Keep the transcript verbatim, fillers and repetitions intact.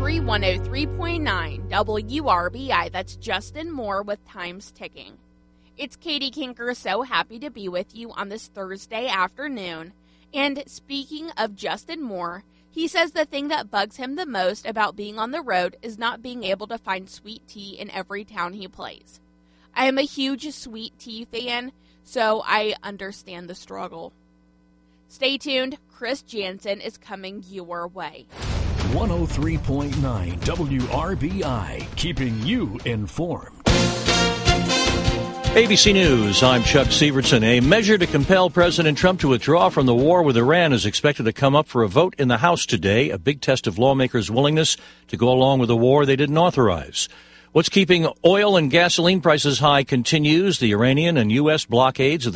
Country one oh three point nine W R B I. That's Justin Moore with Times Ticking. It's Katie Kinker, so happy to be with you on this Thursday afternoon. And speaking of Justin Moore, he says the thing that bugs him the most about being on the road is not being able to find sweet tea in every town he plays. I am a huge sweet tea fan, so I understand the struggle. Stay tuned. Chris Jansen is coming your way. one oh three point nine W R B I, keeping you informed. A B C News, I'm Chuck Severson. A measure to compel President Trump to withdraw from the war with Iran is expected to come up for a vote in the House today, a big test of lawmakers' willingness to go along with a war they didn't authorize. What's keeping oil and gasoline prices high continues. The Iranian and U S blockades of the